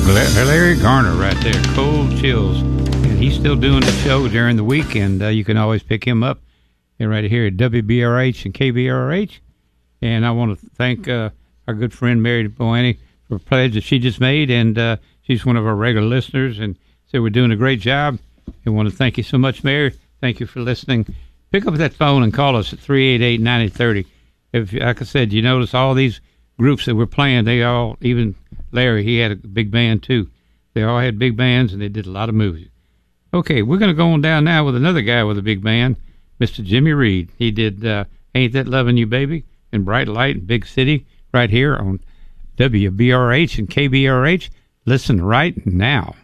Larry Garner right there, Cold Chills. And he's still doing the show during the week, and you can always pick him up right here at WBRH and KBRH. And I want to thank our good friend Mary Boanny for a pledge that she just made, and she's one of our regular listeners, and said we're doing a great job. I want to thank you so much, Mary. Thank you for listening. Pick up that phone and call us at 388-9030. If, like I said, you notice all these groups that we're playing, they all, even Larry, he had a big band too. They all had big bands, and they did a lot of movies. Okay, we're going to go on down now with another guy with a big band, Mr. Jimmy Reed. He did Ain't That Lovin' You Baby in Bright Light in Big City right here on WBRH and KBRH. Listen right now.